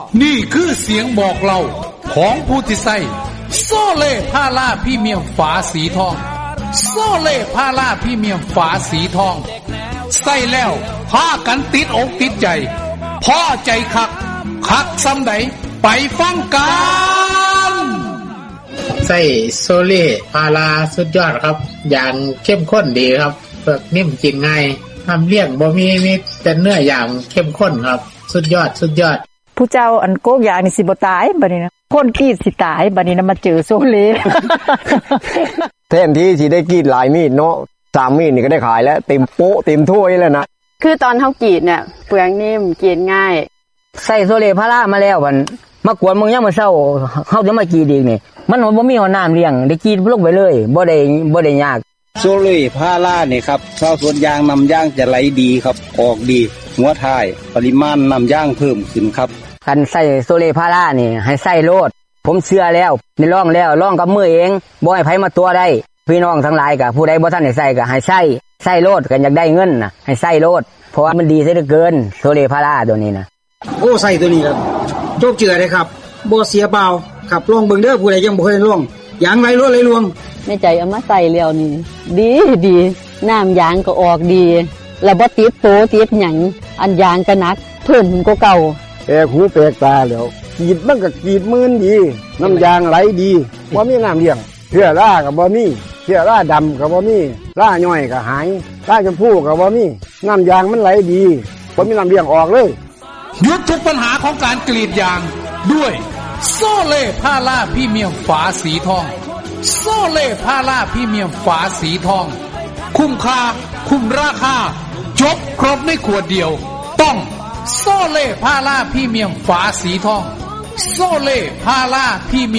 นี่คือเสียงบอกเล่าของผู้ที่ใส่โซเล่พาราพรีเมียมฝาสีทองโซเล่พาราพรีเมียมฝาสีทองใส่แล้วพากันติดอกติดใจพอใจคักซ้ำใดไปฟังกันใส่โซเล่พาราสุดยอดครับอย่างเข้มข้นดีครับเปลือกนิ่มกินง่ายทำเลี้ยงบ่มีแต่เนื้ออย่างเข้มข้นครับสุดยอดผู้เจ้าอันโกกยานี่สิบ่ตายบัดนี้นะคนกรีดสิตายบัดนี้นะมาเจอโซเล่แทนที่สิได้กรีดหลายมีดเนาะ3มีดนี่ก็ได้ขายแล้วเต็มโป๊ะเต็มถ้วยแล้วนะคือตอนเฮากรีดเนี่ยเปลือกนิ่มกรีดง่ายใส่โซเล่พารามาแล้วมันมากวนมึงยังมาเศร้าเฮาจะมากรีดอีกนี่มันบ่มีน้ำเลี้ยงได้กรีดลงไปเลยบ่ได้ยากโซเล่พาราเนี่ยครับชาวสวนยางนำยางจะไหลดีครับออกดีหัวท้ายปริมาณนำยางเพิ่มขึ้นครับคันใส่โซเล่พารานี่ให้ใส่โลดผมเชื่อแล้วได้ลองกับมือเองบ่ให้ไผมาตัวได้พี่น้องทั้งหลายก็ผู้ใดบ่ทันได้ใส่ก็ให้ใส่โลดกันอยากได้เงินน่ะให้ใส่โลดเพราะว่ามันดีซะเหลือเกินโซเล่พาราตัวนี้นะโอ้ใส่ตัวนี้ครับโจกเจือเลยครับบ่เสียเปล่าครับลองเบิ่งเด้อผู้ใดยังบ่เคยลองยางไหลรวดไหลรวงแม่ใจเอามาใส่แล้วนี่ดีน้ำยางก็ออกดีแล้วบ่ติดโตติดหยังอันยางก็หนักเพิ่มขึ้นกว่าเก่าหูแปลกตาแล้วกรีดมันก็กรีดมื่นดีน้ำยางไหลดีบ่มีน้ำเลี้ยงเชื้อราก็บ่มีเชื้อราดำก็บ่มีราย่อยก็หายราชมพูก็บ่มีน้ำยางมันไหลดีบ่มีน้ำเลี้ยงออกเลยหยุดทุกปัญหาของการกรีดยางด้วยโซเล่พาราพรีเมียมฝาสีทองโซเล่พาราพรีเมียมฝาสีทองคุ้มค่าคุ้มราคาจบครบในขวดเดียวต้องโซเล่พาราพรีเมียมฝาสีทองโซเล่พาราพรีเมียม